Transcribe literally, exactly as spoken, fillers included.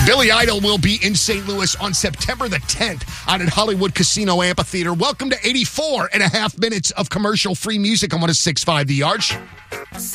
Billy Idol will be in Saint Louis on September the tenth out at Hollywood Casino Amphitheater. Welcome to eighty-four and a half minutes of commercial-free music on one oh six point five The Arch.